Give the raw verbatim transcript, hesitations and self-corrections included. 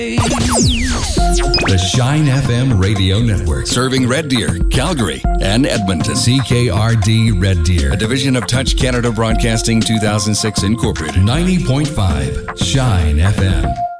The Shine F M Radio Network, serving Red Deer, Calgary, and Edmonton. C K R D Red Deer, a division of Touch Canada Broadcasting two thousand six Incorporated. ninety point five Shine F M.